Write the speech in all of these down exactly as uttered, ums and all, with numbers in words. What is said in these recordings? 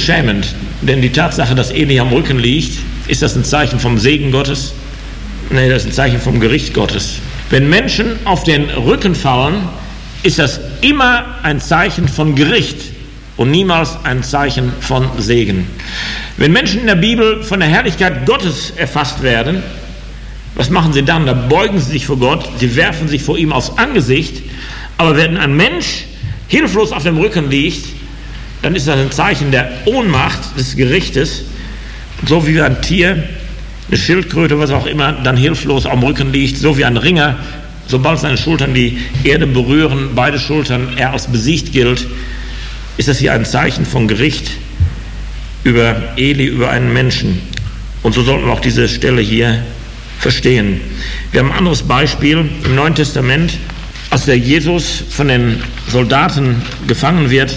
beschämend, denn die Tatsache, dass Eli am Rücken liegt, ist das ein Zeichen vom Segen Gottes? Nein, das ist ein Zeichen vom Gericht Gottes. Wenn Menschen auf den Rücken fallen, ist das immer ein Zeichen von Gericht und niemals ein Zeichen von Segen. Wenn Menschen in der Bibel von der Herrlichkeit Gottes erfasst werden, was machen sie dann? Da beugen sie sich vor Gott, sie werfen sich vor ihm aufs Angesicht, aber wenn ein Mensch hilflos auf dem Rücken liegt, dann ist das ein Zeichen der Ohnmacht des Gerichtes, so wie ein Tier, eine Schildkröte, was auch immer, dann hilflos am Rücken liegt, so wie ein Ringer, sobald seine Schultern die Erde berühren, beide Schultern er als besiegt gilt, ist das hier ein Zeichen von Gericht über Eli, über einen Menschen. Und so sollten wir auch diese Stelle hier verstehen. Wir haben ein anderes Beispiel im Neuen Testament, als der Jesus von den Soldaten gefangen wird,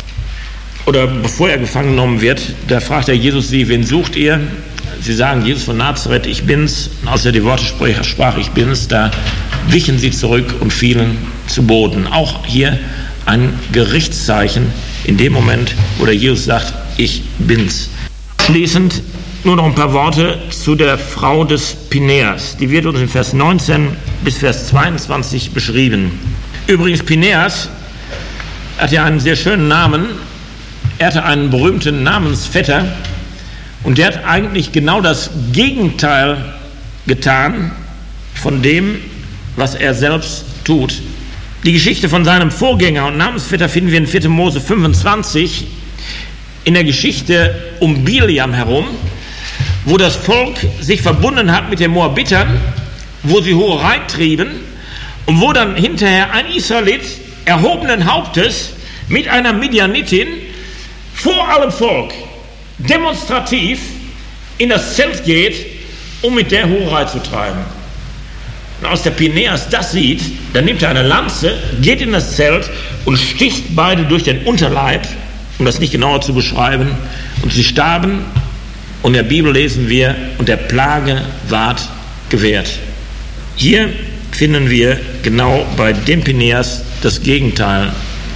oder bevor er gefangen genommen wird, da fragt er Jesus sie, wen sucht ihr? Sie sagen, Jesus von Nazareth, ich bin's. Und als er die Worte sprach, ich bin's, da wichen sie zurück und fielen zu Boden. Auch hier ein Gerichtszeichen in dem Moment, wo der Jesus sagt, ich bin's. Schließend nur noch ein paar Worte zu der Frau des Pinäas. Die wird uns in Vers neunzehn bis Vers zweiundzwanzig beschrieben. Übrigens, Pinäas hat ja einen sehr schönen Namen. Er hatte einen berühmten Namensvetter und der hat eigentlich genau das Gegenteil getan von dem, was er selbst tut. Die Geschichte von seinem Vorgänger und Namensvetter finden wir in vierter Mose fünfundzwanzig in der Geschichte um Biliam herum, wo das Volk sich verbunden hat mit den Moabitern, wo sie Hurerei trieben und wo dann hinterher ein Israelit erhobenen Hauptes mit einer Midianitin vor allem Volk demonstrativ in das Zelt geht, um mit der Hurerei zu treiben. Und als der Pinäas das sieht, dann nimmt er eine Lanze, geht in das Zelt und sticht beide durch den Unterleib, um das nicht genauer zu beschreiben, und sie starben. Und in der Bibel lesen wir, und der Plage ward gewährt. Hier finden wir genau bei dem Pinäas das Gegenteil.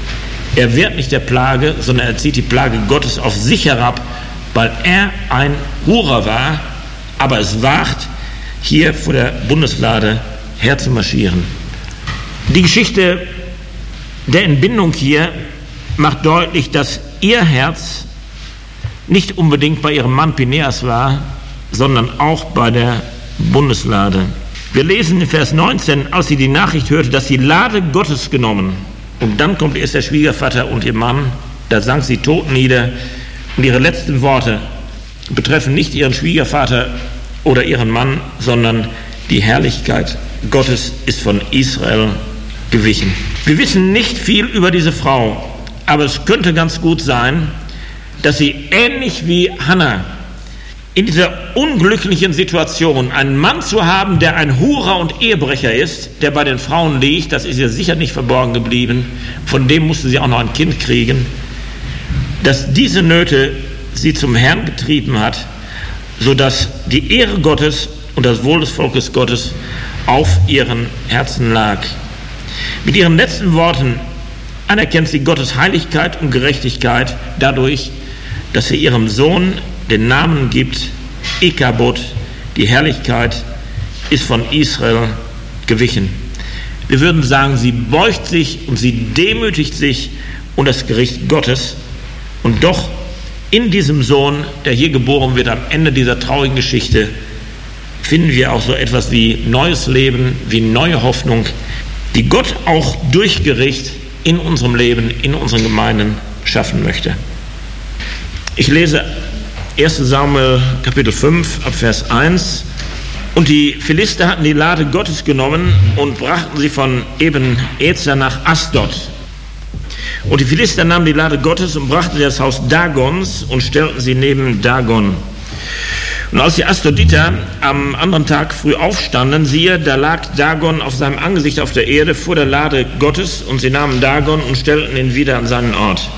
Er wehrt nicht der Plage, sondern er zieht die Plage Gottes auf sich herab, weil er ein Hurer war, aber es wagt, hier vor der Bundeslade herzumarschieren. Die Geschichte der Entbindung hier macht deutlich, dass ihr Herz nicht unbedingt bei ihrem Mann Pinäas war, sondern auch bei der Bundeslade. Wir lesen in Vers neunzehn, als sie die Nachricht hörte, dass die Lade Gottes genommen, und dann kommt erst der Schwiegervater und ihr Mann, da sank sie tot nieder, und ihre letzten Worte betreffen nicht ihren Schwiegervater oder ihren Mann, sondern die Herrlichkeit Gottes ist von Israel gewichen. Wir wissen nicht viel über diese Frau, aber es könnte ganz gut sein, dass sie ähnlich wie Hannah in dieser unglücklichen Situation, einen Mann zu haben, der ein Hurer und Ehebrecher ist, der bei den Frauen liegt, das ist ihr sicher nicht verborgen geblieben, von dem musste sie auch noch ein Kind kriegen, dass diese Nöte sie zum Herrn getrieben hat, sodass die Ehre Gottes und das Wohl des Volkes Gottes auf ihren Herzen lag. Mit ihren letzten Worten anerkennt sie Gottes Heiligkeit und Gerechtigkeit dadurch, dass sie ihrem Sohn den Namen gibt, Ikabod, die Herrlichkeit ist von Israel gewichen. Wir würden sagen, sie beugt sich und sie demütigt sich unter das Gericht Gottes, und doch in diesem Sohn, der hier geboren wird, am Ende dieser traurigen Geschichte, finden wir auch so etwas wie neues Leben, wie neue Hoffnung, die Gott auch durch Gericht in unserem Leben, in unseren Gemeinden schaffen möchte. Ich lese erster Samuel Kapitel fünf ab Vers eins. Und die Philister hatten die Lade Gottes genommen und brachten sie von Eben-Ezer nach Asdod. Und die Philister nahmen die Lade Gottes und brachten sie das Haus Dagons und stellten sie neben Dagon. Und als die Asdoditer am anderen Tag früh aufstanden, siehe, da lag Dagon auf seinem Angesicht auf der Erde vor der Lade Gottes, und sie nahmen Dagon und stellten ihn wieder an seinen Ort.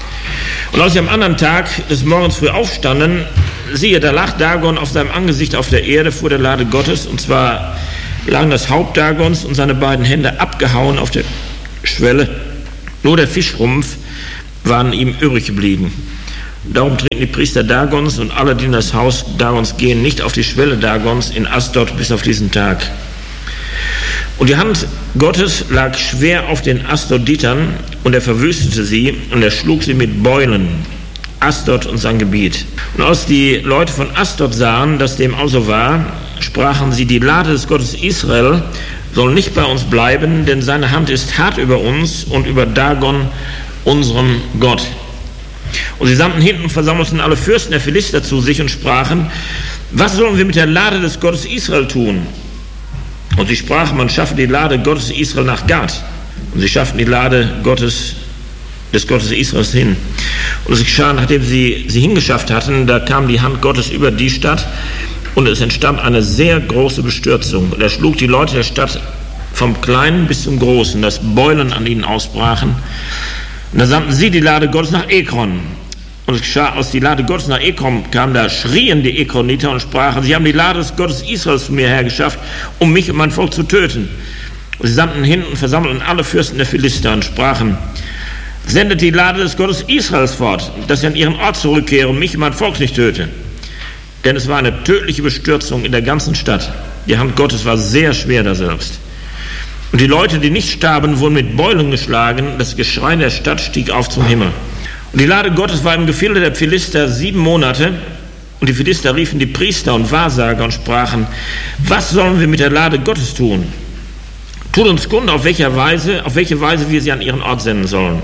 Und als sie am anderen Tag des Morgens früh aufstanden, siehe, da lag Dagon auf seinem Angesicht auf der Erde vor der Lade Gottes, und zwar lagen das Haupt Dagons und seine beiden Hände abgehauen auf der Schwelle, nur der Fischrumpf war an ihm übrig geblieben. Darum treten die Priester Dagons und alle, die in das Haus Dagons gehen, nicht auf die Schwelle Dagons in Asdod bis auf diesen Tag. Und die Hand Gottes lag schwer auf den Asdoditern, und er verwüstete sie, und er schlug sie mit Beulen, Asdod und sein Gebiet. Und als die Leute von Asdod sahen, dass dem also war, sprachen sie, die Lade des Gottes Israel soll nicht bei uns bleiben, denn seine Hand ist hart über uns und über Dagon, unserem Gott. Und sie sandten hin und versammelten alle Fürsten der Philister zu sich und sprachen, was sollen wir mit der Lade des Gottes Israel tun? Und sie sprachen, man schaffe die Lade Gottes Israel nach Gad. Und sie schafften die Lade Gottes, des Gottes Israels hin. Und es geschah, nachdem sie sie hingeschafft hatten, da kam die Hand Gottes über die Stadt, und es entstand eine sehr große Bestürzung. Und er schlug die Leute der Stadt vom Kleinen bis zum Großen, dass Beulen an ihnen ausbrachen. Und da sandten sie die Lade Gottes nach Ekron. Und es geschah, als die Lade Gottes nach Ekron kam, da schrien die Ekroniter und sprachen, sie haben die Lade des Gottes Israels zu mir hergeschafft, um mich und mein Volk zu töten. Und sie sandten hin und versammelten alle Fürsten der Philister und sprachen, sendet die Lade des Gottes Israels fort, dass sie an ihren Ort zurückkehren und mich und mein Volk nicht töte. Denn es war eine tödliche Bestürzung in der ganzen Stadt. Die Hand Gottes war sehr schwer daselbst. Und die Leute, die nicht starben, wurden mit Beulen geschlagen. Das Geschrei der Stadt stieg auf zum Himmel. Und die Lade Gottes war im Gefilde der Philister sieben Monate. Und die Philister riefen die Priester und Wahrsager und sprachen, was sollen wir mit der Lade Gottes tun? Tut uns kund, auf welche Weise, auf welche Weise wir sie an ihren Ort senden sollen.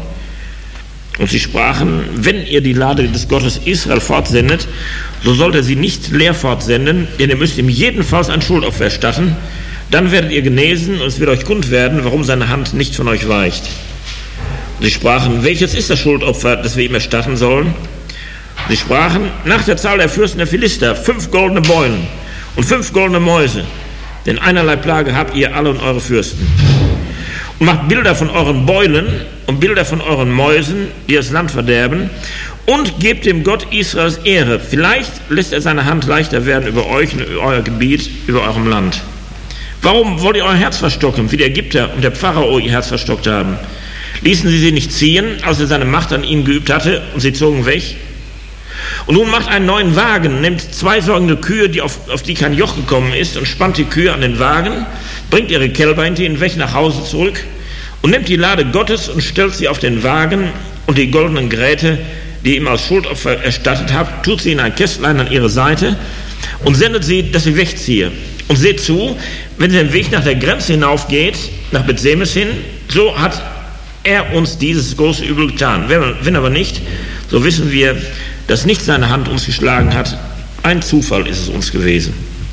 Und sie sprachen, wenn ihr die Lade des Gottes Israel fortsendet, so sollt ihr sie nicht leer fortsenden, denn ihr müsst ihm jedenfalls ein Schuldopfer erstatten. Dann werdet ihr genesen, und es wird euch kund werden, warum seine Hand nicht von euch weicht. Und sie sprachen, welches ist das Schuldopfer, das wir ihm erstatten sollen? Und sie sprachen, nach der Zahl der Fürsten der Philister, fünf goldene Beulen und fünf goldene Mäuse, denn einerlei Plage habt ihr alle und eure Fürsten. Und macht Bilder von euren Beulen und Bilder von euren Mäusen, die das Land verderben, und gebt dem Gott Israels Ehre. Vielleicht lässt er seine Hand leichter werden über euch und über euer Gebiet, über eurem Land. Warum wollt ihr euer Herz verstocken, wie der Ägypter und der Pharao ihr Herz verstockt haben? Ließen sie sie nicht ziehen, als er seine Macht an ihnen geübt hatte, und sie zogen weg? Und nun macht einen neuen Wagen, nehmt zwei säugende Kühe, die auf, auf die kein Joch gekommen ist, und spannt die Kühe an den Wagen, bringt ihre Kälber hinter ihnen weg nach Hause zurück und nimmt die Lade Gottes und stellt sie auf den Wagen, und die goldenen Geräte, die ihr ihm als Schuldopfer erstattet habt, tut sie in ein Kästlein an ihre Seite und sendet sie, dass sie wegziehe. Und seht zu, wenn sie den Weg nach der Grenze hinaufgeht, nach Bethsemes hin, so hat er uns dieses große Übel getan. Wenn, wenn aber nicht, so wissen wir, dass nicht seine Hand uns geschlagen hat. Ein Zufall ist es uns gewesen.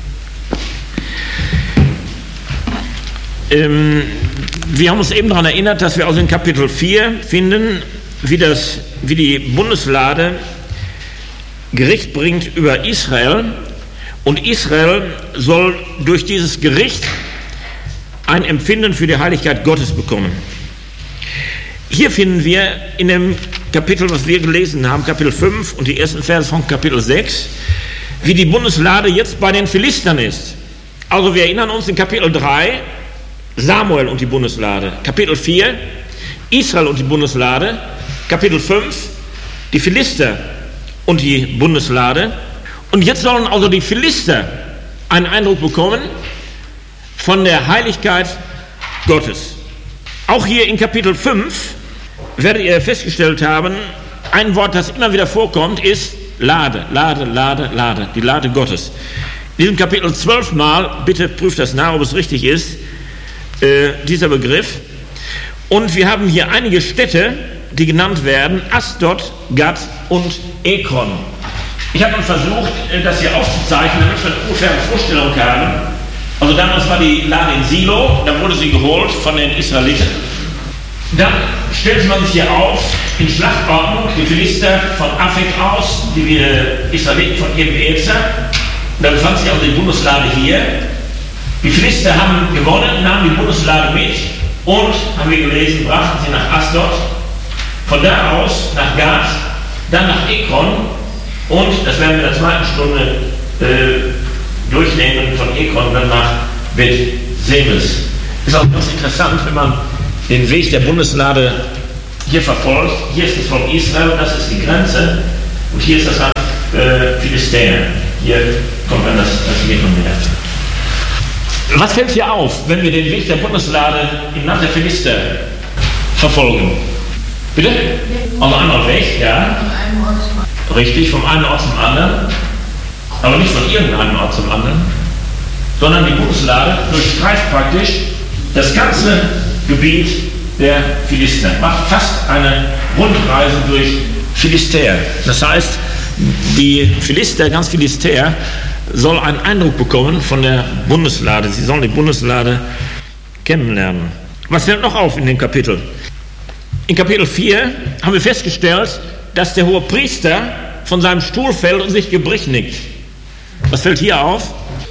Ähm, wir haben uns eben daran erinnert, dass wir also in Kapitel vier finden, wie, das, wie die Bundeslade Gericht bringt über Israel. Und Israel soll durch dieses Gericht ein Empfinden für die Heiligkeit Gottes bekommen. Hier finden wir in dem Kapitel, was wir gelesen haben, Kapitel fünf und die ersten Verse von Kapitel sechs, wie die Bundeslade jetzt bei den Philistern ist. Also wir erinnern uns in Kapitel drei, Samuel und die Bundeslade. Kapitel vier, Israel und die Bundeslade. Kapitel fünf, die Philister und die Bundeslade. Und jetzt sollen also die Philister einen Eindruck bekommen von der Heiligkeit Gottes. Auch hier in Kapitel fünf werdet ihr festgestellt haben, ein Wort, das immer wieder vorkommt, ist Lade, Lade, Lade, Lade, die Lade Gottes. In diesem Kapitel zwölf Mal, bitte prüft das nach, ob es richtig ist, äh, dieser Begriff. Und wir haben hier einige Städte, die genannt werden, Asdod, Gad und Ekron. Ich habe versucht, das hier aufzuzeichnen, damit wir eine ungefähre Vorstellung haben. Also damals war die Lade in Silo, da wurde sie geholt von den Israeliten. Dann stellte man sich hier auf in Schlachtordnung, die Philister von Afek aus, die Israeliten von Ebenezer. Da befand sich also die Bundeslade hier. Die Philister haben gewonnen, nahmen die Bundeslade mit und, haben wir gelesen, brachten sie nach Asdod, von da aus nach Gad, dann nach Ekron. Und, das werden wir in der zweiten Stunde äh, durchnehmen, von Ekron dann nach Bethsemes. Ist auch ganz interessant, wenn man den Weg der Bundeslade hier verfolgt. Hier ist das Volk Israel, das ist die Grenze. Und hier ist das Land äh, Philistäer. Hier kommt dann das, das Mittelmeer. Was fällt hier auf, wenn wir den Weg der Bundeslade im Land der Philister verfolgen? Bitte? Auf einem anderen Weg, ja. Richtig, vom einen Ort zum anderen. Aber nicht von irgendeinem Ort zum anderen. Sondern die Bundeslade durchstreift praktisch das ganze Gebiet der Philister. Macht fast eine Rundreise durch Philistäer. Das heißt, die Philister, ganz Philistäer, soll einen Eindruck bekommen von der Bundeslade. Sie sollen die Bundeslade kennenlernen. Was fällt noch auf in dem Kapitel? In Kapitel vier haben wir festgestellt, dass der hohe Priester von seinem Stuhl fällt und sich gebricht. Was fällt hier auf?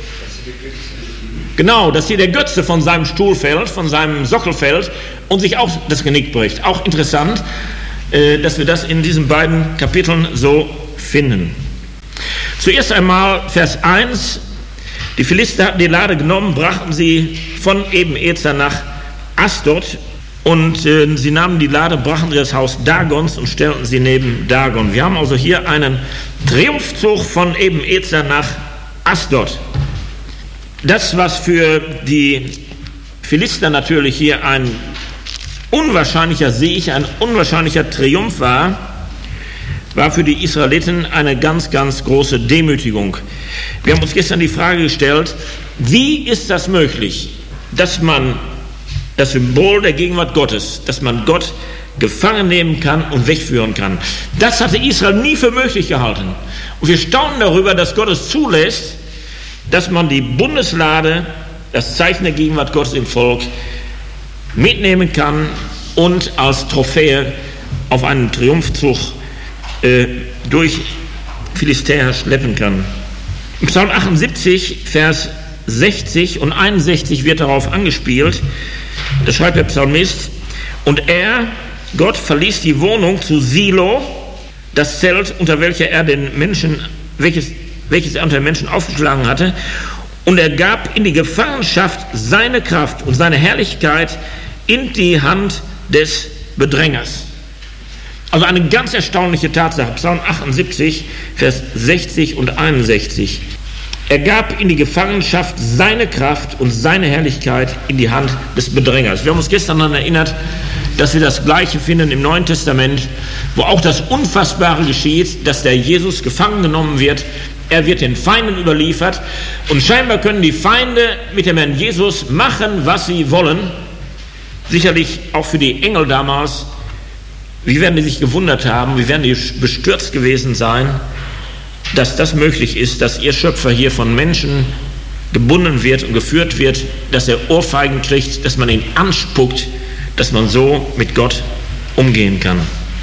Genau, dass hier der Götze von seinem Stuhl fällt, von seinem Sockel fällt und sich auch das Genick bricht. Auch interessant, dass wir das in diesen beiden Kapiteln so finden. Zuerst einmal Vers eins. Die Philister hatten die Lade genommen, brachten sie von Eben-Ezer nach Asdod und äh, sie nahmen die Lade, brachten sie das Haus Dagons und stellten sie neben Dagon. Wir haben also hier einen Triumphzug von Eben-Ezer nach Asdod. Das, was für die Philister natürlich hier ein unwahrscheinlicher Sieg, ein unwahrscheinlicher Triumph war, war für die Israeliten eine ganz, ganz große Demütigung. Wir haben uns gestern die Frage gestellt, wie ist das möglich, dass man das Symbol der Gegenwart Gottes, dass man Gott gefangen nehmen kann und wegführen kann. Das hatte Israel nie für möglich gehalten. Und wir staunen darüber, dass Gott es zulässt, dass man die Bundeslade, das Zeichen der Gegenwart Gottes im Volk, mitnehmen kann und als Trophäe auf einen Triumphzug äh, durch Philistäer schleppen kann. Im Psalm achtundsiebzig, Vers sechzig und einundsechzig wird darauf angespielt. Da schreibt der Psalmist: Und er, Gott, verließ die Wohnung zu Silo, das Zelt, unter welcher er den Menschen, welches, welches er unter den Menschen aufgeschlagen hatte, und er gab in die Gefangenschaft seine Kraft und seine Herrlichkeit in die Hand des Bedrängers. Also eine ganz erstaunliche Tatsache. Psalm achtundsiebzig, Vers sechzig und einundsechzig. Er gab in die Gefangenschaft seine Kraft und seine Herrlichkeit in die Hand des Bedrängers. Wir haben uns gestern daran erinnert, dass wir das Gleiche finden im Neuen Testament, wo auch das Unfassbare geschieht, dass der Jesus gefangen genommen wird. Er wird den Feinden überliefert und scheinbar können die Feinde mit dem Herrn Jesus machen, was sie wollen. Sicherlich auch für die Engel damals. Wie werden die sich gewundert haben, wie werden die bestürzt gewesen sein, dass das möglich ist, dass ihr Schöpfer hier von Menschen gebunden wird und geführt wird, dass er Ohrfeigen kriegt, dass man ihn anspuckt, dass man so mit Gott umgehen kann.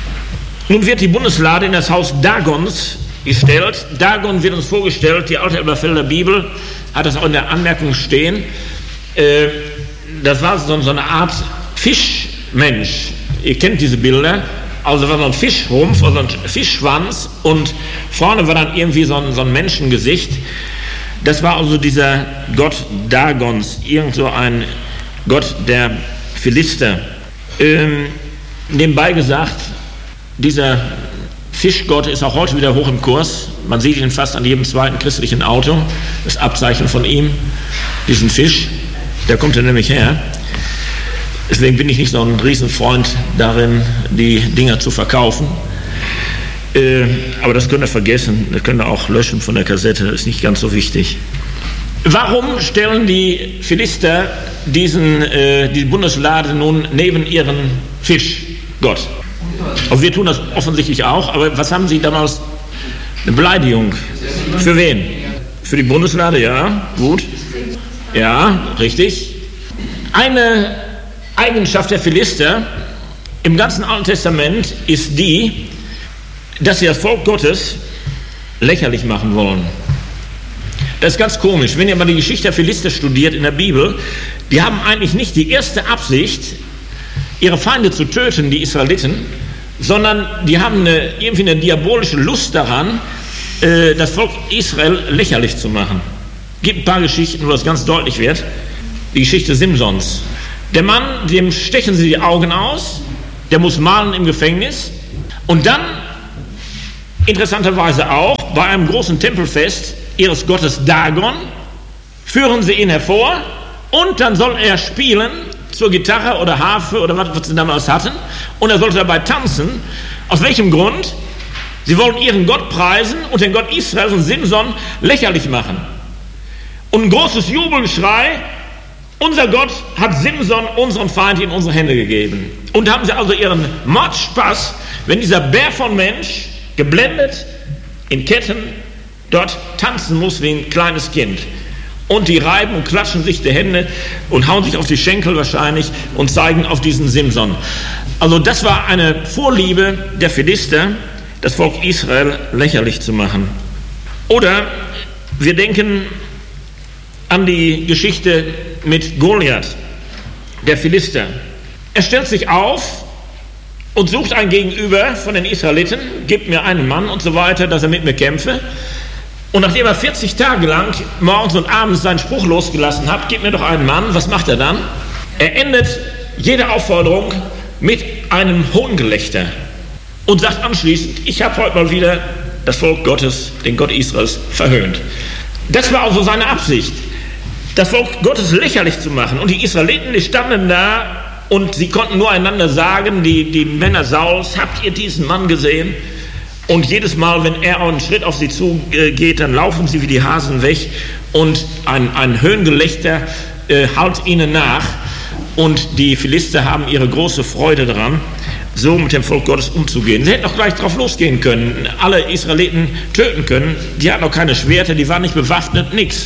Nun wird die Bundeslade in das Haus Dagons gestellt. Dagon wird uns vorgestellt, die alte Elberfelder Bibel hat das auch in der Anmerkung stehen. Äh, das war so, so eine Art Fischmensch. Ihr kennt diese Bilder. Also war so ein Fischrumpf oder ein Fischschwanz und vorne war dann irgendwie so ein, so ein Menschengesicht. Das war also dieser Gott Dagons, irgend so ein Gott der Philister. Ähm, nebenbei gesagt, dieser Fischgott ist auch heute wieder hoch im Kurs. Man sieht ihn fast an jedem zweiten christlichen Auto, das Abzeichen von ihm, diesen Fisch, der kommt ja nämlich her. Deswegen bin ich nicht so ein Riesenfreund darin, die Dinger zu verkaufen. Äh, aber das könnt ihr vergessen, das könnt ihr auch löschen von der Kassette, das ist nicht ganz so wichtig. Warum stellen die Philister diesen, äh, die Bundeslade nun neben ihren Fischgott? Also wir tun das offensichtlich auch, aber was haben sie damals? Eine Beleidigung. Für wen? Für die Bundeslade, ja, gut. Ja, richtig. Eine Eigenschaft der Philister im ganzen Alten Testament ist die, dass sie das Volk Gottes lächerlich machen wollen. Das ist ganz komisch. Wenn ihr mal die Geschichte der Philister studiert in der Bibel, die haben eigentlich nicht die erste Absicht, ihre Feinde zu töten, die Israeliten, sondern die haben eine, irgendwie eine diabolische Lust daran, äh, das Volk Israel lächerlich zu machen. Es gibt ein paar Geschichten, wo das ganz deutlich wird. Die Geschichte Simsons. Der Mann, dem stechen sie die Augen aus, der muss malen im Gefängnis und dann interessanterweise auch bei einem großen Tempelfest ihres Gottes Dagon, führen sie ihn hervor und dann soll er spielen zur Gitarre oder Harfe oder was, was sie damals hatten, und er sollte dabei tanzen. Aus welchem Grund? Sie wollen ihren Gott preisen und den Gott Israels und Simson lächerlich machen. Und ein großes Jubelschrei: Unser Gott hat Simson, unseren Feind, in unsere Hände gegeben. Und da haben sie also ihren Mordspaß, wenn dieser Bär von Mensch, geblendet, in Ketten, dort tanzen muss wie ein kleines Kind. Und die reiben und klatschen sich die Hände und hauen sich auf die Schenkel wahrscheinlich und zeigen auf diesen Simson. Also das war eine Vorliebe der Philister, das Volk Israel lächerlich zu machen. Oder wir denken an die Geschichte mit Goliath, der Philister. Er stellt sich auf und sucht ein Gegenüber von den Israeliten, gibt mir einen Mann und so weiter, dass er mit mir kämpfe. Und nachdem er vierzig Tage lang morgens und abends seinen Spruch losgelassen hat, gib mir doch einen Mann, was macht er dann? Er endet jede Aufforderung mit einem Hohngelächter und sagt anschließend: Ich habe heute mal wieder das Volk Gottes, den Gott Israels, verhöhnt. Das war also seine Absicht, das Volk Gottes lächerlich zu machen. Und die Israeliten, die standen da und sie konnten nur einander sagen, die, die Männer Sauls: Habt ihr diesen Mann gesehen? Und jedes Mal, wenn er einen Schritt auf sie zugeht, dann laufen sie wie die Hasen weg und ein, ein Höhngelächter äh, hallt ihnen nach. Und die Philister haben ihre große Freude daran, so mit dem Volk Gottes umzugehen. Sie hätten auch gleich drauf losgehen können, alle Israeliten töten können. Die hatten auch keine Schwerter, die waren nicht bewaffnet, nichts.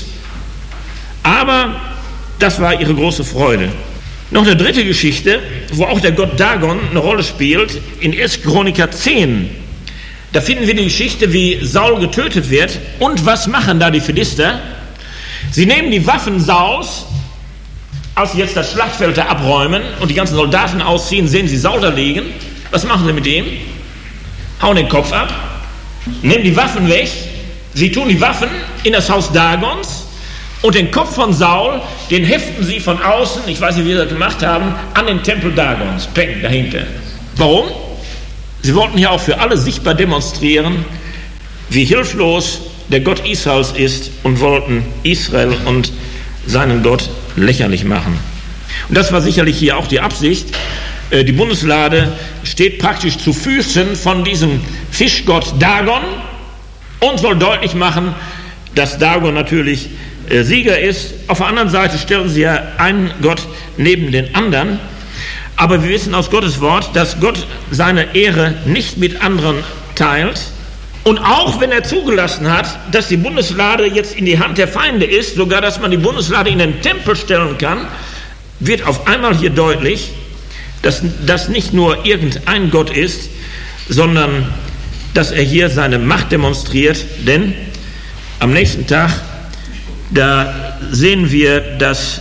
Aber das war ihre große Freude. Noch eine dritte Geschichte, wo auch der Gott Dagon eine Rolle spielt, in erster Chroniker zehn. Da finden wir die Geschichte, wie Saul getötet wird. Und was machen da die Philister? Sie nehmen die Waffen Sauls, als sie jetzt das Schlachtfeld da abräumen und die ganzen Soldaten ausziehen, sehen sie Saul da liegen. Was machen sie mit ihm? Hauen den Kopf ab, nehmen die Waffen weg, sie tun die Waffen in das Haus Dagons und den Kopf von Saul, den heften sie von außen, ich weiß nicht, wie sie das gemacht haben, an den Tempel Dagons, peng, dahinter. Warum? Sie wollten ja auch für alle sichtbar demonstrieren, wie hilflos der Gott Israels ist, und wollten Israel und seinen Gott lächerlich machen. Und das war sicherlich hier auch die Absicht. Die Bundeslade steht praktisch zu Füßen von diesem Fischgott Dagon und soll deutlich machen, dass Dagon natürlich Sieger ist. Auf der anderen Seite stellen sie ja einen Gott neben den anderen. Aber wir wissen aus Gottes Wort, dass Gott seine Ehre nicht mit anderen teilt. Und auch wenn er zugelassen hat, dass die Bundeslade jetzt in die Hand der Feinde ist, sogar dass man die Bundeslade in den Tempel stellen kann, wird auf einmal hier deutlich, dass das nicht nur irgendein Gott ist, sondern dass er hier seine Macht demonstriert. Denn am nächsten Tag, da sehen wir, dass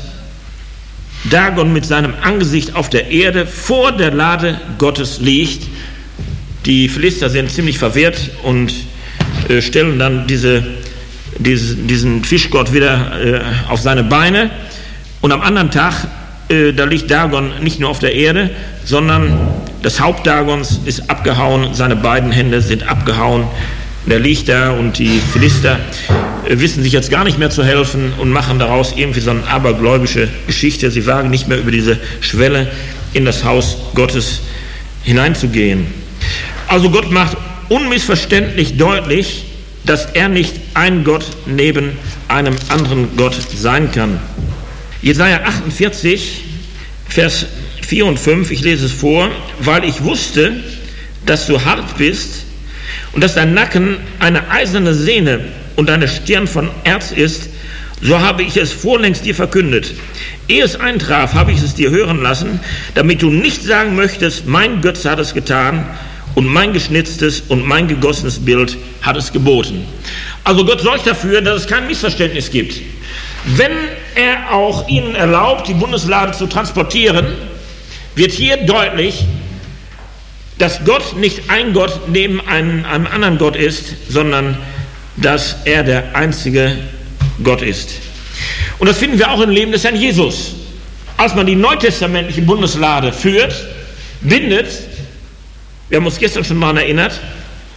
Dagon mit seinem Angesicht auf der Erde vor der Lade Gottes liegt. Die Philister sind ziemlich verwirrt und äh, stellen dann diese, diese, diesen Fischgott wieder äh, auf seine Beine. Und am anderen Tag, äh, da liegt Dagon nicht nur auf der Erde, sondern das Haupt Dagons ist abgehauen, seine beiden Hände sind abgehauen. Der liegt da und die Philister äh, wissen sich jetzt gar nicht mehr zu helfen und machen daraus irgendwie so eine abergläubische Geschichte. Sie wagen nicht mehr über diese Schwelle in das Haus Gottes hineinzugehen. Also Gott macht unmissverständlich deutlich, dass er nicht ein Gott neben einem anderen Gott sein kann. Jesaja achtundvierzig, Vers vier und fünf, ich lese es vor: Weil ich wusste, dass du hart bist und dass dein Nacken eine eiserne Sehne und deine Stirn von Erz ist, so habe ich es vorlängst dir verkündet. Ehe es eintraf, habe ich es dir hören lassen, damit du nicht sagen möchtest, mein Götze hat es getan und mein geschnitztes und mein gegossenes Bild hat es geboten. Also Gott sorgt dafür, dass es kein Missverständnis gibt. Wenn er auch ihnen erlaubt, die Bundeslade zu transportieren, wird hier deutlich, dass Gott nicht ein Gott neben einem, einem anderen Gott ist, sondern dass er der einzige Gott ist. Und das finden wir auch im Leben des Herrn Jesus. Als man die neutestamentliche Bundeslade führt, bindet, wir haben uns gestern schon daran erinnert,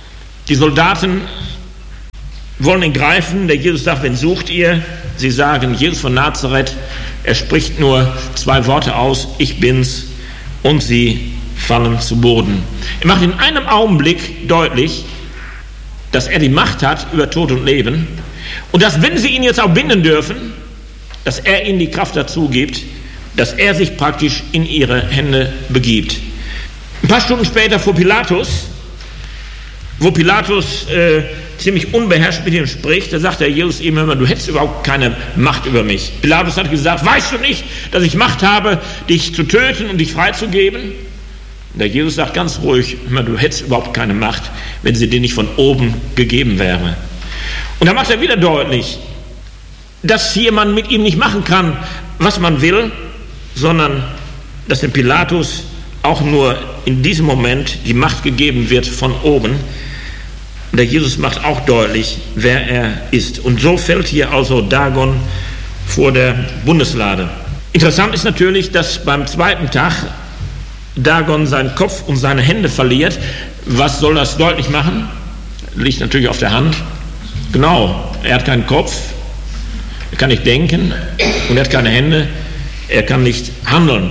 Die Soldaten wollen ihn greifen. Der Jesus sagt, wen sucht ihr? Sie sagen, Jesus von Nazareth. Er spricht nur zwei Worte aus, ich bin's, und sie fallen zu Boden. Er macht in einem Augenblick deutlich, dass er die Macht hat über Tod und Leben und dass, wenn sie ihn jetzt auch binden dürfen, dass er ihnen die Kraft dazu gibt, dass er sich praktisch in ihre Hände begibt. Ein paar Stunden später vor Pilatus, wo Pilatus äh, ziemlich unbeherrscht mit ihm spricht, da sagt der Jesus ihm immer, du hättest überhaupt keine Macht über mich. Pilatus hat gesagt, weißt du nicht, dass ich Macht habe, dich zu töten und dich freizugeben? Der Jesus sagt ganz ruhig, du hättest überhaupt keine Macht, wenn sie dir nicht von oben gegeben wäre. Und dann macht er wieder deutlich, dass hier man mit ihm nicht machen kann, was man will, sondern dass dem Pilatus auch nur in diesem Moment die Macht gegeben wird von oben. Und der Jesus macht auch deutlich, wer er ist. Und so fällt hier also Dagon vor der Bundeslade. Interessant ist natürlich, dass beim zweiten Tag Dagon seinen Kopf und seine Hände verliert. Was soll das deutlich machen? Liegt natürlich auf der Hand. Genau, er hat keinen Kopf, er kann nicht denken und er hat keine Hände, er kann nicht handeln.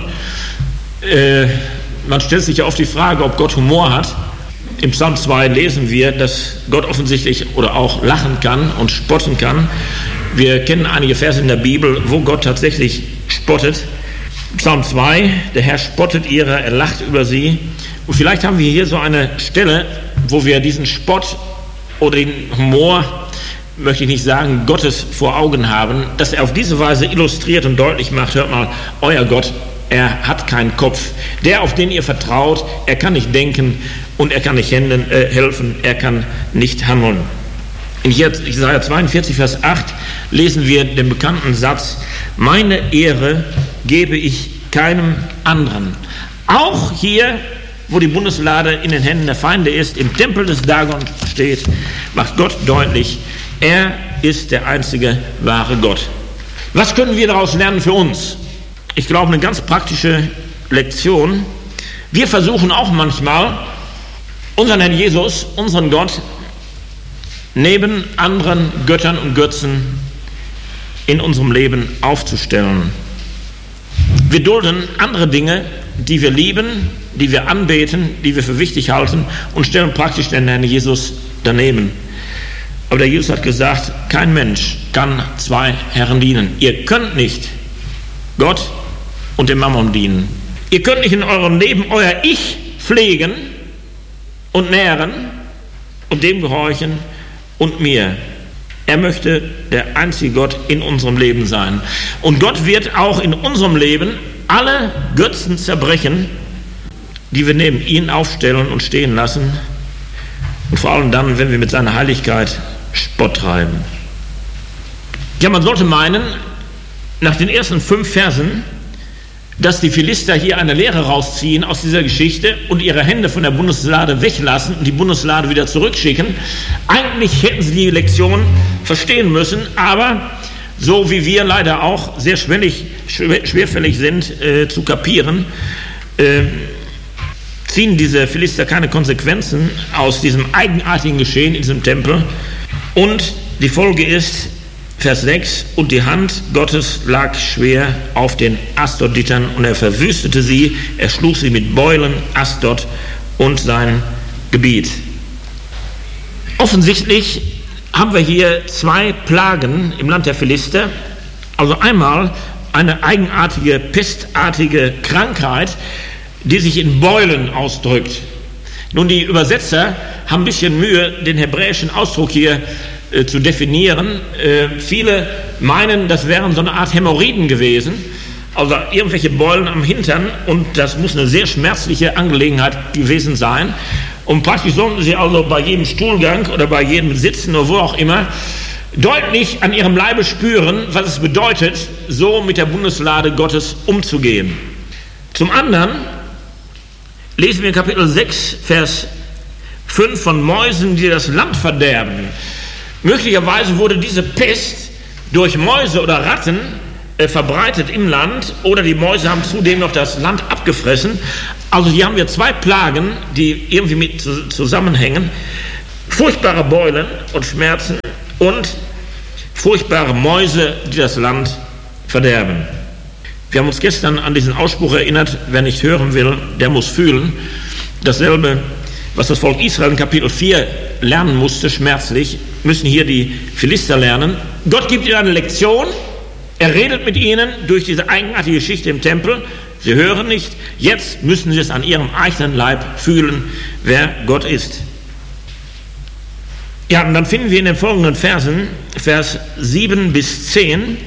Äh, man stellt sich ja oft die Frage, ob Gott Humor hat. Im Psalm zwei lesen wir, dass Gott offensichtlich oder auch lachen kann und spotten kann. Wir kennen einige Verse in der Bibel, wo Gott tatsächlich spottet. Psalm zwei, der Herr spottet ihrer, er lacht über sie. Und vielleicht haben wir hier so eine Stelle, wo wir diesen Spott oder den Humor, möchte ich nicht sagen, Gottes vor Augen haben, dass er auf diese Weise illustriert und deutlich macht, hört mal, euer Gott, er hat keinen Kopf. Der, auf den ihr vertraut, er kann nicht denken und er kann nicht Händen, äh, helfen, er kann nicht handeln. In Jesaja zweiundvierzig, Vers acht lesen wir den bekannten Satz, meine Ehre gebe ich keinem anderen. Auch hier, wo die Bundeslade in den Händen der Feinde ist, im Tempel des Dagon steht, macht Gott deutlich, er ist der einzige wahre Gott. Was können wir daraus lernen für uns? Ich glaube, eine ganz praktische Lektion. Wir versuchen auch manchmal, unseren Herrn Jesus, unseren Gott, neben anderen Göttern und Götzen in unserem Leben aufzustellen. Wir dulden andere Dinge, die wir lieben, die wir anbeten, die wir für wichtig halten und stellen praktisch den Herrn Jesus daneben. Aber der Jesus hat gesagt, kein Mensch kann zwei Herren dienen. Ihr könnt nicht Gott und dem Mammon dienen. Ihr könnt nicht in eurem Leben euer Ich pflegen und nähren und dem gehorchen und mir. Er möchte der einzige Gott in unserem Leben sein. Und Gott wird auch in unserem Leben alle Götzen zerbrechen, die wir neben ihn aufstellen und stehen lassen. Und vor allem dann, wenn wir mit seiner Heiligkeit Spott treiben. Ja, man sollte meinen, nach den ersten fünf Versen, dass die Philister hier eine Lehre rausziehen aus dieser Geschichte und ihre Hände von der Bundeslade weglassen und die Bundeslade wieder zurückschicken. Eigentlich hätten sie die Lektion verstehen müssen, aber so wie wir leider auch sehr schwierig, schwerfällig sind äh, zu kapieren, äh, ziehen diese Philister keine Konsequenzen aus diesem eigenartigen Geschehen in diesem Tempel. Und die Folge ist, Vers sechs, und die Hand Gottes lag schwer auf den Asdoditern und er verwüstete sie, er schlug sie mit Beulen, Asdod und sein Gebiet. Offensichtlich haben wir hier zwei Plagen im Land der Philister, also einmal eine eigenartige, pestartige Krankheit, die sich in Beulen ausdrückt. Nun, die Übersetzer haben ein bisschen Mühe, den hebräischen Ausdruck hier äh, zu definieren. Äh, viele meinen, das wären so eine Art Hämorrhoiden gewesen, also irgendwelche Beulen am Hintern, und das muss eine sehr schmerzliche Angelegenheit gewesen sein. Und praktisch sollten sie also bei jedem Stuhlgang oder bei jedem Sitzen oder wo auch immer deutlich an ihrem Leibe spüren, was es bedeutet, so mit der Bundeslade Gottes umzugehen. Zum anderen lesen wir in Kapitel sechs, Vers fünf von Mäusen, die das Land verderben. Möglicherweise wurde diese Pest durch Mäuse oder Ratten äh, verbreitet im Land, oder die Mäuse haben zudem noch das Land abgefressen. Also hier haben wir zwei Plagen, die irgendwie mit zusammenhängen. furchtbare Beulen und Schmerzen und furchtbare Mäuse, die das Land verderben. Wir haben uns gestern an diesen Ausspruch erinnert, wer nicht hören will, der muss fühlen. Dasselbe, was das Volk Israel in Kapitel vier lernen musste, schmerzlich, müssen hier die Philister lernen. Gott gibt ihnen eine Lektion, er redet mit ihnen durch diese eigenartige Geschichte im Tempel. Sie hören nicht, jetzt müssen sie es an ihrem eigenen Leib fühlen, wer Gott ist. Ja, und dann finden wir in den folgenden Versen, Vers sieben bis zehn,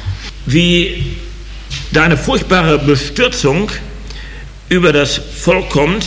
wie da eine furchtbare Bestürzung über das Volk kommt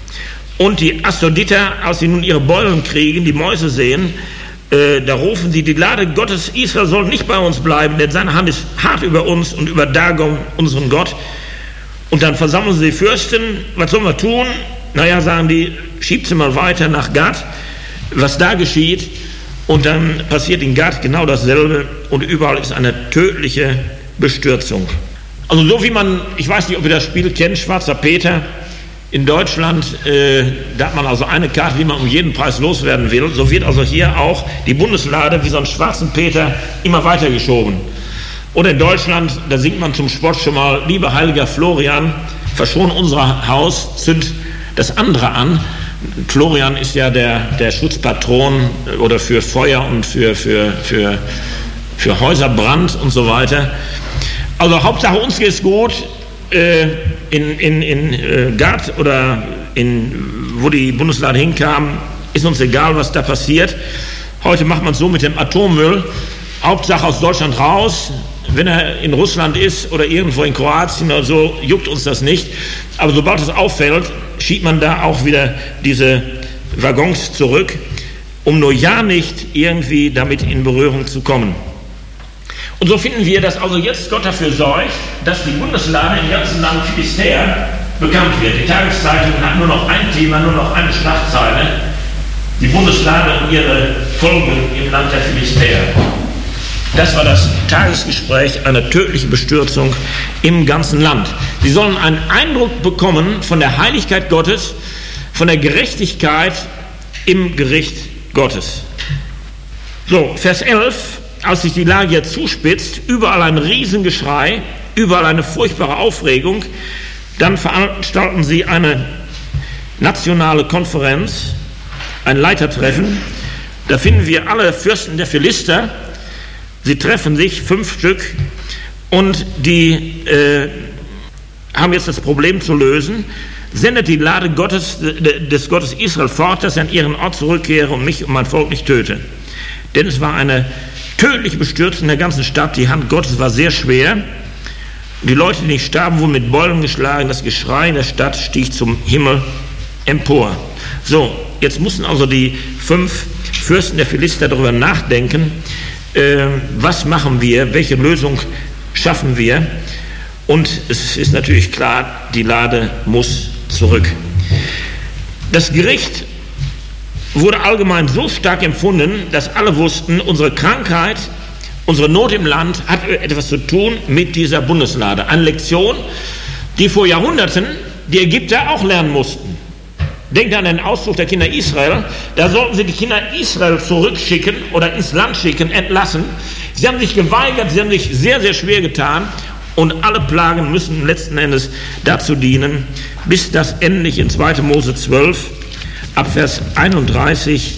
und die Asdoditer, als sie nun ihre Beulen kriegen, die Mäuse sehen, äh, da rufen sie, die Lade Gottes Israel soll nicht bei uns bleiben, denn seine Hand ist hart über uns und über Dagon, unseren Gott. Und dann versammeln sie die Fürsten, was sollen wir tun? Naja, sagen die, schiebt sie mal weiter nach Gad, was da geschieht. Und dann passiert in Gad genau dasselbe und überall ist eine tödliche Bestürzung. Also so wie man, ich weiß nicht, ob ihr das Spiel kennt, Schwarzer Peter, in Deutschland, äh, da hat man also eine Karte, die man um jeden Preis loswerden will, so wird also hier auch die Bundeslade wie so einen schwarzen Peter immer weiter geschoben. Oder in Deutschland, da singt man zum Sport schon mal, lieber heiliger Florian, verschon unser Haus, zünd das andere an. Florian ist ja der, der Schutzpatron oder für Feuer und für, für, für, für Häuserbrand und so weiter. Also Hauptsache uns geht es gut, äh, in, in, in äh, Gad oder in, wo die Bundeslade hinkam, ist uns egal, was da passiert. Heute macht man es so mit dem Atommüll, Hauptsache aus Deutschland raus, wenn er in Russland ist oder irgendwo in Kroatien oder so, juckt uns das nicht. Aber sobald es auffällt, schiebt man da auch wieder diese Waggons zurück, um nur ja nicht irgendwie damit in Berührung zu kommen. Und so finden wir, dass also jetzt Gott dafür sorgt, dass die Bundeslade im ganzen Land Philistäer bekannt wird. Die Tageszeitung hat nur noch ein Thema, nur noch eine Schlagzeile. Die Bundeslade und ihre Folgen im Land der Philistäer. Das war das Tagesgespräch, eine tödliche Bestürzung im ganzen Land. Sie sollen einen Eindruck bekommen von der Heiligkeit Gottes, von der Gerechtigkeit im Gericht Gottes. So, Vers elf, als sich die Lage jetzt zuspitzt, überall ein Riesengeschrei, überall eine furchtbare Aufregung, dann veranstalten sie eine nationale Konferenz, ein Leitertreffen. Da finden wir alle Fürsten der Philister. Sie treffen sich, fünf Stück, und die äh, haben jetzt das Problem zu lösen. Sendet die Lade Gottes, des Gottes Israel fort, dass er an ihren Ort zurückkehre und mich und mein Volk nicht töte. Denn es war eine tödliche Bestürzung in der ganzen Stadt. Die Hand Gottes war sehr schwer. Die Leute, die nicht starben, wurden mit Beulen geschlagen. Das Geschrei in der Stadt stieg zum Himmel empor. So, jetzt mussten also die fünf Fürsten der Philister darüber nachdenken, äh, was machen wir, welche Lösung schaffen wir. Und es ist natürlich klar, die Lade muss zurück. Das Gericht wurde allgemein so stark empfunden, dass alle wussten, unsere Krankheit, unsere Not im Land hat etwas zu tun mit dieser Bundeslade. Eine Lektion, die vor Jahrhunderten die Ägypter auch lernen mussten. Denkt an den Auszug der Kinder Israel. Da sollten sie die Kinder Israel zurückschicken oder ins Land schicken, entlassen. Sie haben sich geweigert, sie haben sich sehr, sehr schwer getan. Und alle Plagen müssen letzten Endes dazu dienen, bis das endlich in zweiter Mose zwölf, ab Vers einunddreißig,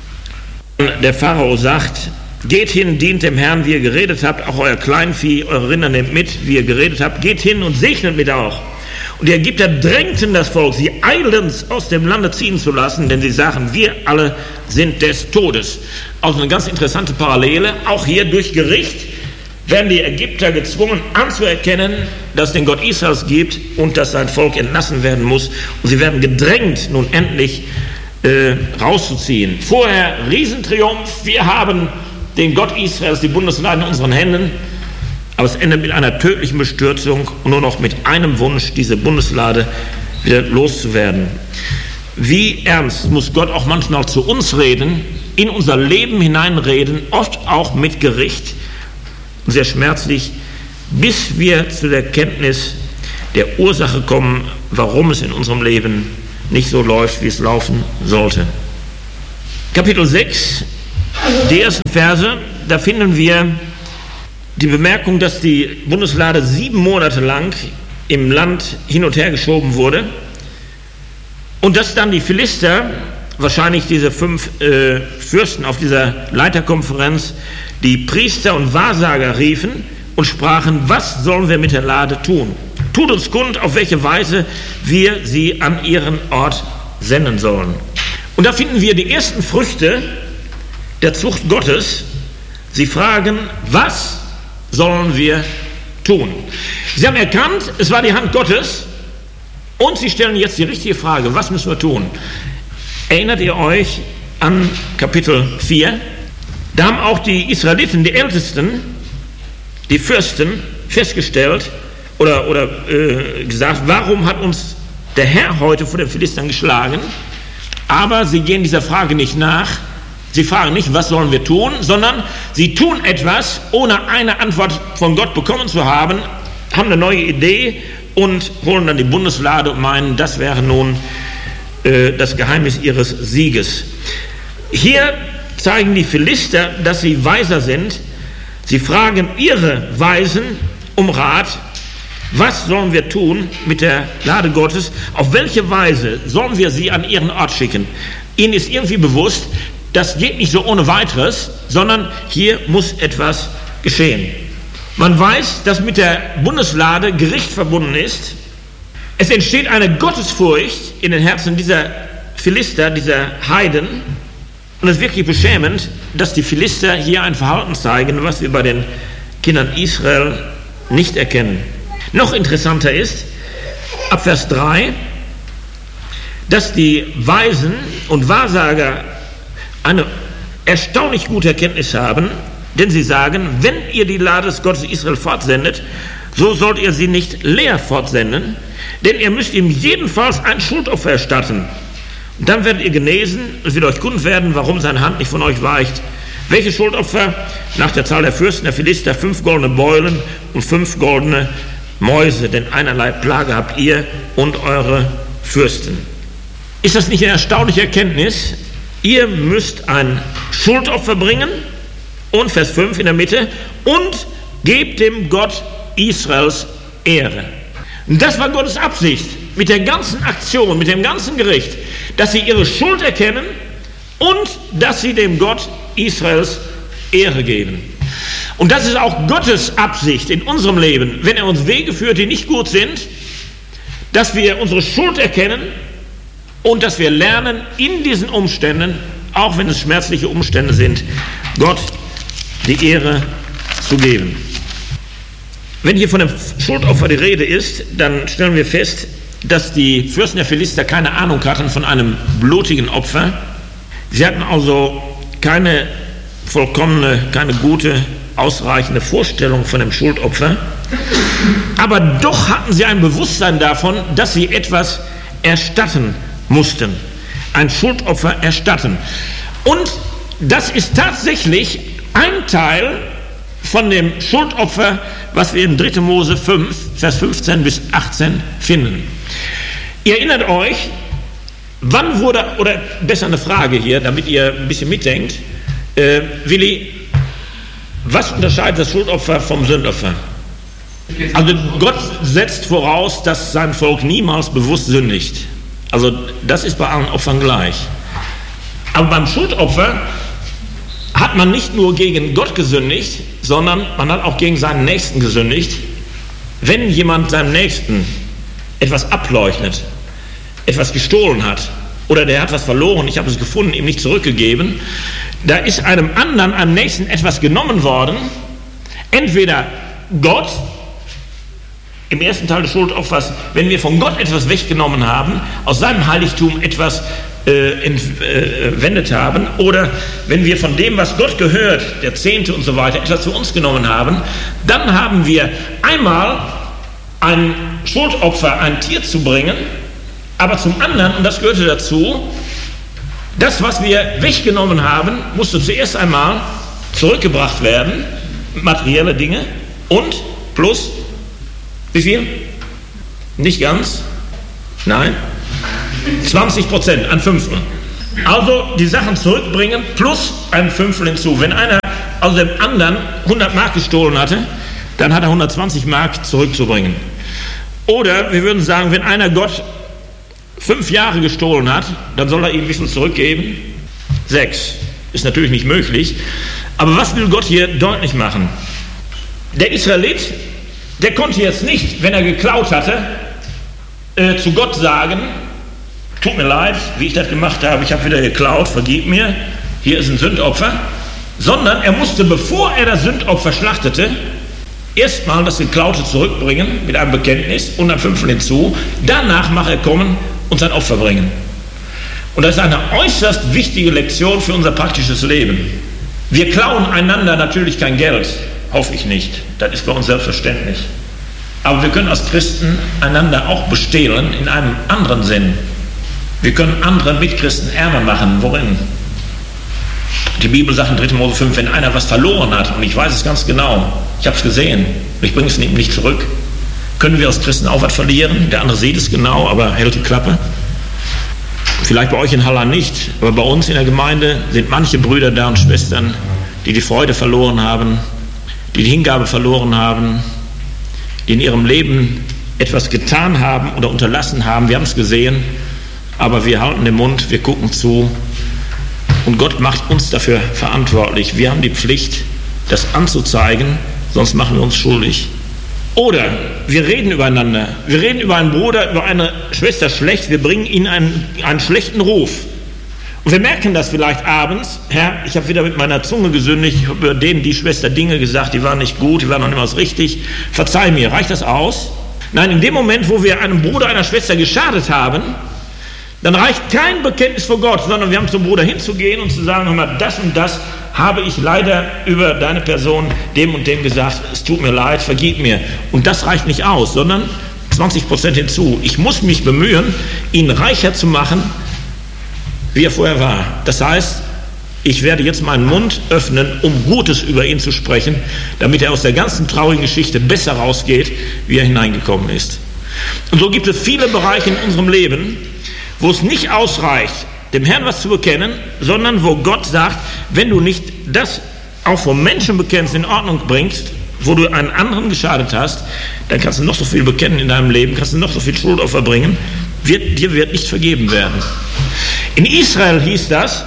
der Pharao sagt, geht hin, dient dem Herrn, wie ihr geredet habt, auch euer Kleinvieh, eure Rinder nehmt mit, wie ihr geredet habt, geht hin und segnet mit auch. Und die Ägypter drängten das Volk, sie eilends aus dem Lande ziehen zu lassen, denn sie sagen, wir alle sind des Todes. Also eine ganz interessante Parallele, auch hier durch Gericht werden die Ägypter gezwungen anzuerkennen, dass es den Gott Israels gibt und dass sein Volk entlassen werden muss. Und sie werden gedrängt, nun endlich äh, rauszuziehen. Vorher Riesentriumph, wir haben den Gott Israels, die Bundeslade in unseren Händen. Aber es endet mit einer tödlichen Bestürzung und nur noch mit einem Wunsch, diese Bundeslade wieder loszuwerden. Wie ernst muss Gott auch manchmal zu uns reden, in unser Leben hineinreden, oft auch mit Gericht, und sehr schmerzlich, bis wir zu der Kenntnis der Ursache kommen, warum es in unserem Leben nicht so läuft, wie es laufen sollte. Kapitel sechs, die ersten Verse, da finden wir die Bemerkung, dass die Bundeslade sieben Monate lang im Land hin und her geschoben wurde und dass dann die Philister, wahrscheinlich diese fünf äh, Fürsten auf dieser Leiterkonferenz, die Priester und Wahrsager riefen und sprachen: Was sollen wir mit der Lade tun? Tut uns kund, auf welche Weise wir sie an ihren Ort senden sollen. Und da finden wir die ersten Früchte der Zucht Gottes. Sie fragen: Was sollen wir tun? Sie haben erkannt, es war die Hand Gottes, und sie stellen jetzt die richtige Frage: Was müssen wir tun? Erinnert ihr euch an Kapitel vier? Da haben auch die Israeliten, die Ältesten, die Fürsten, festgestellt oder, oder äh, gesagt: Warum hat uns der Herr heute vor den Philistern geschlagen? Aber sie gehen dieser Frage nicht nach. Sie fragen nicht, was sollen wir tun, sondern sie tun etwas, ohne eine Antwort von Gott bekommen zu haben, haben eine neue Idee und holen dann die Bundeslade und meinen, das wäre nun äh, das Geheimnis ihres Sieges. Hier zeigen die Philister, dass sie weiser sind. Sie fragen ihre Weisen um Rat: Was sollen wir tun mit der Lade Gottes? Auf welche Weise sollen wir sie an ihren Ort schicken? Ihnen ist irgendwie bewusst, das geht nicht so ohne weiteres, sondern hier muss etwas geschehen. Man weiß, dass mit der Bundeslade Gericht verbunden ist. Es entsteht eine Gottesfurcht in den Herzen dieser Philister, dieser Heiden. Und es ist wirklich beschämend, dass die Philister hier ein Verhalten zeigen, was wir bei den Kindern Israel nicht erkennen. Noch interessanter ist, ab Vers drei, dass die Weisen und Wahrsager eine erstaunlich gute Erkenntnis haben, denn sie sagen: Wenn ihr die Lade des Gottes Israel fortsendet, so sollt ihr sie nicht leer fortsenden, denn ihr müsst ihm jedenfalls ein Schuldopfer erstatten. Und dann werdet ihr genesen, es wird euch kund werden, warum seine Hand nicht von euch weicht. Welche Schuldopfer? Nach der Zahl der Fürsten der Philister fünf goldene Beulen und fünf goldene Mäuse, denn einerlei Plage habt ihr und eure Fürsten. Ist das nicht eine erstaunliche Erkenntnis? Ihr müsst ein Schuldopfer bringen, und Vers fünf in der Mitte, und gebt dem Gott Israels Ehre. Und das war Gottes Absicht mit der ganzen Aktion, mit dem ganzen Gericht, dass sie ihre Schuld erkennen und dass sie dem Gott Israels Ehre geben. Und das ist auch Gottes Absicht in unserem Leben, wenn er uns Wege führt, die nicht gut sind, dass wir unsere Schuld erkennen und dass wir lernen, in diesen Umständen, auch wenn es schmerzliche Umstände sind, Gott die Ehre zu geben. Wenn hier von dem Schuldopfer die Rede ist, dann stellen wir fest, dass die Fürsten der Philister keine Ahnung hatten von einem blutigen Opfer. Sie hatten also keine vollkommene, keine gute, ausreichende Vorstellung von dem Schuldopfer. Aber doch hatten sie ein Bewusstsein davon, dass sie etwas erstatten mussten. Ein Schuldopfer erstatten. Und das ist tatsächlich ein Teil von dem Schuldopfer, was wir in dritter Mose fünf, Vers fünfzehn bis achtzehn finden. Ihr erinnert euch, wann wurde, oder besser eine Frage hier, damit ihr ein bisschen mitdenkt, äh, Willi, was unterscheidet das Schuldopfer vom Sündopfer? Also Gott setzt voraus, dass sein Volk niemals bewusst sündigt. Also das ist bei allen Opfern gleich. Aber beim Schuldopfer hat man nicht nur gegen Gott gesündigt, sondern man hat auch gegen seinen Nächsten gesündigt. Wenn jemand seinem Nächsten etwas ableugnet, etwas gestohlen hat, oder der hat was verloren, ich habe es gefunden, ihm nicht zurückgegeben, da ist einem anderen, einem Nächsten etwas genommen worden, entweder Gott, im ersten Teil des Schuldopfers, wenn wir von Gott etwas weggenommen haben, aus seinem Heiligtum etwas äh, entwendet haben, oder wenn wir von dem, was Gott gehört, der Zehnte und so weiter, etwas zu uns genommen haben, dann haben wir einmal ein Schuldopfer, ein Tier zu bringen, aber zum anderen, und das gehörte dazu, das, was wir weggenommen haben, musste zuerst einmal zurückgebracht werden, materielle Dinge, und plus wie viel? Nicht ganz? Nein? zwanzig Prozent, ein Fünftel. Also die Sachen zurückbringen plus ein Fünftel hinzu. Wenn einer aus dem anderen hundert Mark gestohlen hatte, dann hat er hundertzwanzig Mark zurückzubringen. Oder wir würden sagen, wenn einer Gott fünf Jahre gestohlen hat, dann soll er ihm wie viel zurückgeben? Sechs. Ist natürlich nicht möglich. Aber was will Gott hier deutlich machen? Der Israelit, der konnte jetzt nicht, wenn er geklaut hatte, äh, zu Gott sagen, tut mir leid, wie ich das gemacht habe, ich habe wieder geklaut, vergib mir, hier ist ein Sündopfer. Sondern er musste, bevor er das Sündopfer schlachtete, erstmal das Geklaute zurückbringen mit einem Bekenntnis und ein Fünftel hinzu. Danach mag er kommen und sein Opfer bringen. Und das ist eine äußerst wichtige Lektion für unser praktisches Leben. Wir klauen einander natürlich kein Geld, hoffe ich nicht. Das ist bei uns selbstverständlich. Aber wir können als Christen einander auch bestehlen in einem anderen Sinn. Wir können andere Mitchristen ärmer machen. Worin? Die Bibel sagt in dritter Mose fünf, wenn einer was verloren hat, und ich weiß es ganz genau, ich habe es gesehen, ich bringe es ihm nicht zurück, können wir als Christen auch was verlieren? Der andere sieht es genau, aber hält die Klappe. Vielleicht bei euch in Halland nicht, aber bei uns in der Gemeinde sind manche Brüder da und Schwestern, die die Freude verloren haben, die die Hingabe verloren haben, die in ihrem Leben etwas getan haben oder unterlassen haben. Wir haben es gesehen, aber wir halten den Mund, wir gucken zu. Und Gott macht uns dafür verantwortlich. Wir haben die Pflicht, das anzuzeigen, sonst machen wir uns schuldig. Oder wir reden übereinander. Wir reden über einen Bruder, über eine Schwester schlecht. Wir bringen ihnen einen, einen schlechten Ruf. Und wir merken das vielleicht abends. Herr, ich habe wieder mit meiner Zunge gesündigt. Ich habe über den, die Schwester Dinge gesagt, die waren nicht gut, die waren noch nicht mal richtig. Verzeih mir. Reicht das aus? Nein, in dem Moment, wo wir einem Bruder, einer Schwester geschadet haben, dann reicht kein Bekenntnis vor Gott, sondern wir haben zum Bruder hinzugehen und zu sagen, hör mal, das und das habe ich leider über deine Person dem und dem gesagt, es tut mir leid, vergib mir. Und das reicht nicht aus, sondern zwanzig Prozent hinzu. Ich muss mich bemühen, ihn reicher zu machen, wie er vorher war. Das heißt, ich werde jetzt meinen Mund öffnen, um Gutes über ihn zu sprechen, damit er aus der ganzen traurigen Geschichte besser rausgeht, wie er hineingekommen ist. Und so gibt es viele Bereiche in unserem Leben, wo es nicht ausreicht, dem Herrn was zu bekennen, sondern wo Gott sagt, wenn du nicht das auch vom Menschen bekennst, in Ordnung bringst, wo du einen anderen geschadet hast, dann kannst du noch so viel bekennen in deinem Leben, kannst du noch so viel Schuldopfer bringen, wird, dir wird nicht vergeben werden. In Israel hieß das,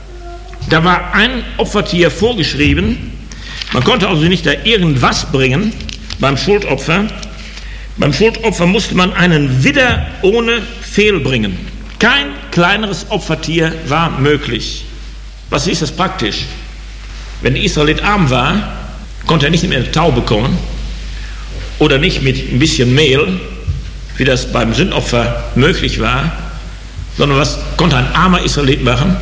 da war ein Opfertier vorgeschrieben, man konnte also nicht da irgendwas bringen beim Schuldopfer. Beim Schuldopfer musste man einen Widder ohne Fehl bringen. Kein kleineres Opfertier war möglich. Was hieß das praktisch? Wenn der Israelit arm war, konnte er nicht mehr eine Taube kommen oder nicht mit ein bisschen Mehl, wie das beim Sündopfer möglich war, sondern was konnte ein armer Israelit machen?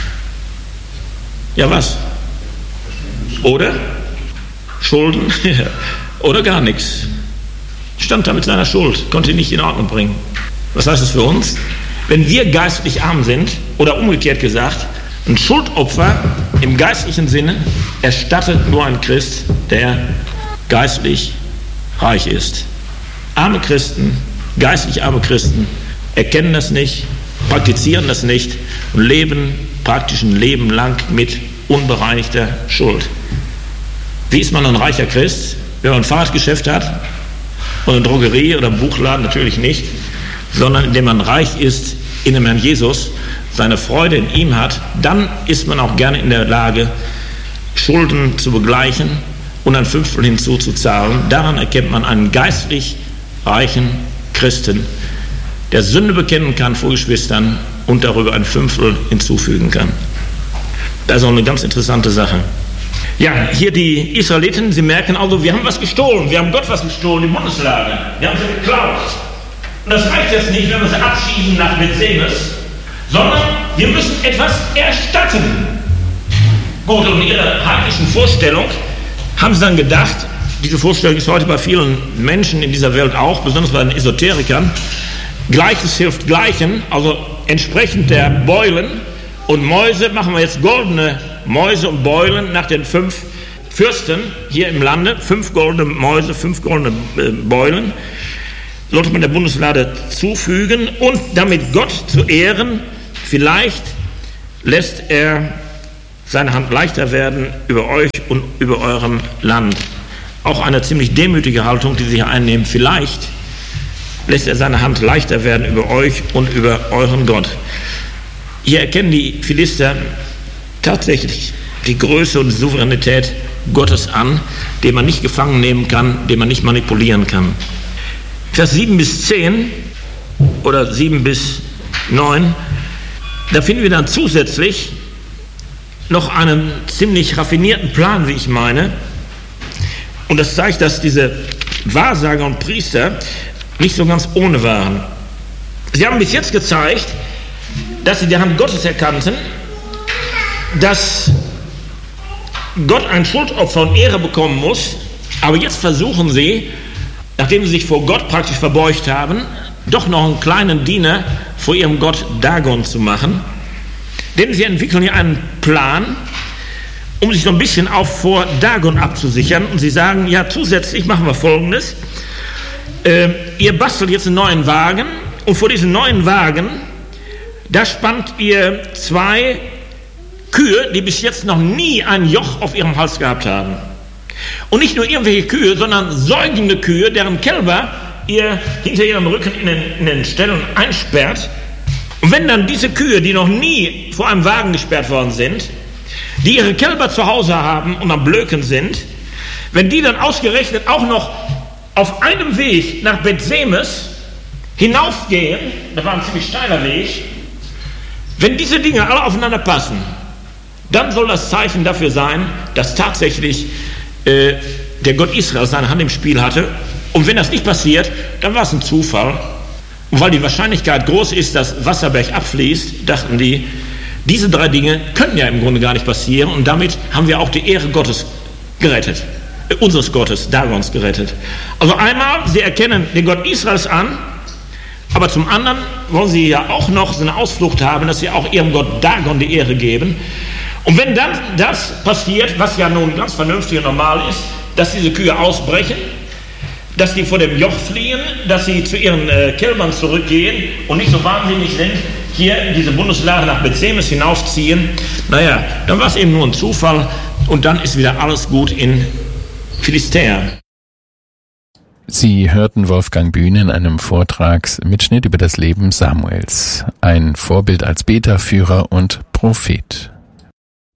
Ja, was? Oder? Schulden? Oder gar nichts. Stand da mit seiner Schuld, konnte ihn nicht in Ordnung bringen. Was heißt das für uns? Wenn wir geistlich arm sind, oder umgekehrt gesagt, ein Schuldopfer im geistlichen Sinne erstattet nur ein Christ, der geistlich reich ist. Arme Christen, geistlich arme Christen erkennen das nicht, praktizieren das nicht und leben praktisch ein Leben lang mit unbereinigter Schuld. Wie ist man ein reicher Christ? Wenn man ein Fahrradgeschäft hat und eine Drogerie oder einen Buchladen, natürlich nicht, sondern indem man reich ist in dem Herrn Jesus, seine Freude in ihm hat, dann ist man auch gerne in der Lage, Schulden zu begleichen und ein Fünftel hinzuzuzahlen. Daran erkennt man einen geistlich reichen Christen, der Sünde bekennen kann vor Geschwistern und darüber ein Fünftel hinzufügen kann. Das ist auch eine ganz interessante Sache. Ja, hier die Israeliten, sie merken also, wir haben was gestohlen, wir haben Gott was gestohlen, die Bundeslade, wir haben sie geklaut. Und das reicht jetzt nicht, wenn wir sie abschieben nach Bethsemes, sondern wir müssen etwas erstatten. Gut, und in ihrer heidnischen Vorstellung haben sie dann gedacht, diese Vorstellung ist heute bei vielen Menschen in dieser Welt auch, besonders bei den Esoterikern, Gleiches hilft Gleichen, also entsprechend der Beulen und Mäuse machen wir jetzt goldene Mäuse und Beulen nach den fünf Fürsten hier im Lande, fünf goldene Mäuse, fünf goldene Beulen, sollte man der Bundeslade zufügen und damit Gott zu ehren vielleicht lässt er seine Hand leichter werden über euch und über eurem Land. Auch eine ziemlich demütige Haltung, die sie hier einnehmen. Vielleicht lässt er seine Hand leichter werden über euch und über euren Gott. Hier erkennen die Philister tatsächlich die Größe und Souveränität Gottes an, den man nicht gefangen nehmen kann, den man nicht manipulieren kann. Vers sieben bis zehn oder sieben bis neun, da finden wir dann zusätzlich noch einen ziemlich raffinierten Plan, wie ich meine. Und das zeigt, dass diese Wahrsager und Priester nicht so ganz ohne waren. Sie haben bis jetzt gezeigt, dass sie die Hand Gottes erkannten, dass Gott ein Schuldopfer und Ehre bekommen muss, aber jetzt versuchen sie, nachdem sie sich vor Gott praktisch verbeugt haben, doch noch einen kleinen Diener vor ihrem Gott Dagon zu machen. Denn sie entwickeln hier einen Plan, um sich so ein bisschen auch vor Dagon abzusichern. Und sie sagen, ja, zusätzlich machen wir Folgendes. Äh, ihr bastelt jetzt einen neuen Wagen und vor diesen neuen Wagen, da spannt ihr zwei Kühe, die bis jetzt noch nie ein Joch auf ihrem Hals gehabt haben. Und nicht nur irgendwelche Kühe, sondern säugende Kühe, deren Kälber ihr hinter ihrem Rücken in den, in den Ställen einsperrt. Und wenn dann diese Kühe, die noch nie vor einem Wagen gesperrt worden sind, die ihre Kälber zu Hause haben und am Blöken sind, wenn die dann ausgerechnet auch noch auf einem Weg nach Bethsemes hinaufgehen, das war ein ziemlich steiler Weg, wenn diese Dinge alle aufeinander passen, dann soll das Zeichen dafür sein, dass tatsächlich äh, der Gott Israel seine Hand im Spiel hatte. Und wenn das nicht passiert, dann war es ein Zufall. Und weil die Wahrscheinlichkeit groß ist, dass Wasser bergab fließt, dachten die, diese drei Dinge können ja im Grunde gar nicht passieren. Und damit haben wir auch die Ehre Gottes gerettet. Äh, unseres Gottes, Dagons gerettet. Also einmal, sie erkennen den Gott Israels an, aber zum anderen wollen sie ja auch noch so eine Ausflucht haben, dass sie auch ihrem Gott Dagon die Ehre geben. Und wenn dann das passiert, was ja nun ganz vernünftig und normal ist, dass diese Kühe ausbrechen, dass die vor dem Joch fliehen, dass sie zu ihren äh, Kälbern zurückgehen und nicht so wahnsinnig sind, hier in diese Bundeslade nach Bethsemes hinaufziehen, naja, dann war es eben nur ein Zufall und dann ist wieder alles gut in Philistea. Sie hörten Wolfgang Bühne in einem Vortragsmitschnitt über das Leben Samuels, ein Vorbild als Beterführer und Prophet.